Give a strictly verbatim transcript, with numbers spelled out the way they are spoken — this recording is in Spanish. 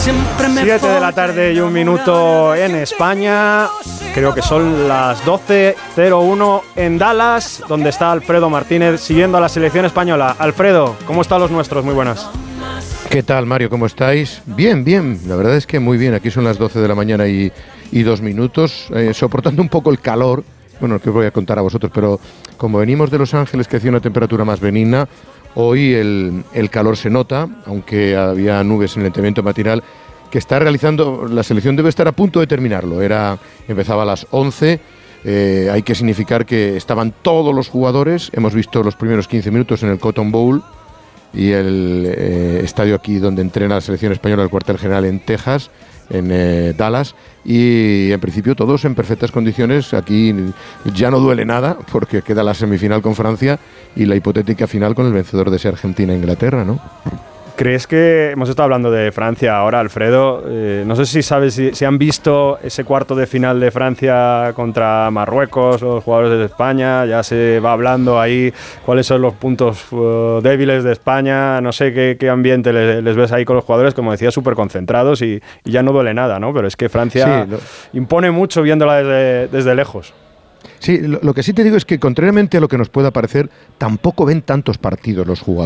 siete de la tarde y un minuto en España. Creo que son las doce cero uno en Dallas, donde está Alfredo Martínez siguiendo a la selección española. Alfredo, ¿cómo están los nuestros? Muy buenas. ¿Qué tal, Mario? ¿Cómo estáis? Bien, bien. La verdad es que muy bien. Aquí son las doce de la mañana y, y dos minutos, eh, soportando un poco el calor. Bueno, que os voy a contar a vosotros, pero como venimos de Los Ángeles, que hacía una temperatura más benigna, hoy el, el calor se nota, aunque había nubes en el levantamiento matinal, que está realizando, la selección debe estar a punto de terminarlo. Era, empezaba a las once, eh, hay que significar que estaban todos los jugadores, hemos visto los primeros quince minutos en el Cotton Bowl y el eh, estadio aquí donde entrena la selección española, el cuartel general en Texas, en eh, Dallas, y en principio todos en perfectas condiciones. Aquí ya no duele nada porque queda la semifinal con Francia y la hipotética final con el vencedor de ese Argentina-Inglaterra, ¿no? ¿Crees que hemos estado hablando de Francia ahora, Alfredo? Eh, no sé si sabes si, si han visto ese cuarto de final de Francia contra Marruecos, los jugadores de España. Ya se va hablando ahí cuáles son los puntos uh, débiles de España. No sé qué, qué ambiente les, les ves ahí con los jugadores, como decía, súper concentrados y, y ya no duele nada, ¿no? Pero es que Francia sí, lo... impone mucho viéndola desde, desde lejos. Sí, lo, lo que sí te digo es que, contrariamente a lo que nos pueda parecer, tampoco ven tantos partidos los jugadores.